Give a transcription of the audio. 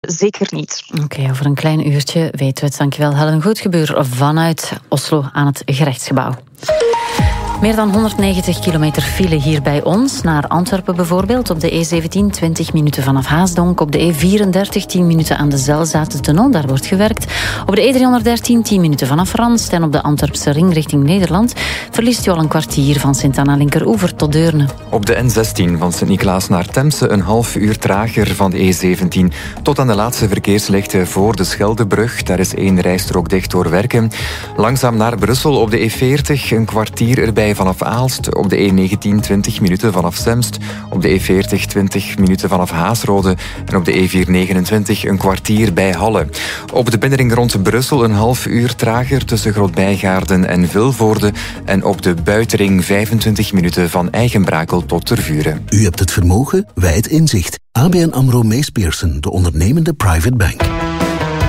Zeker niet. Oké, over een klein uurtje weten we het. Dankjewel, Helen Goedgebeur vanuit Oslo aan het gerechtsgebouw. Meer dan 190 kilometer file hier bij ons. Naar Antwerpen bijvoorbeeld. Op de E17 20 minuten vanaf Haasdonk. Op de E34 10 minuten aan de Zelzatentunnel. Daar wordt gewerkt. Op de E313 10 minuten vanaf Ranst. En op de Antwerpse ring richting Nederland verliest u al een kwartier van Sint-Anna Linkeroever tot Deurne. Op de N16 van Sint-Niklaas naar Temse een half uur trager van de E17 tot aan de laatste verkeerslichten voor de Scheldebrug. Daar is 1 rijstrook dicht door werken. Langzaam naar Brussel op de E40 een kwartier erbij vanaf Aalst. Op de E19 20 minuten vanaf Zemst. Op de E40 20 minuten vanaf Haasrode. En op de E429 een kwartier bij Halle. Op de binnenring rond Brussel een half uur trager tussen Grootbijgaarden en Vilvoorde. En op de buitenring 25 minuten van Eigenbrakel tot Tervuren. U hebt het vermogen, wij het inzicht. ABN AMRO Mees Pierson, de ondernemende private bank.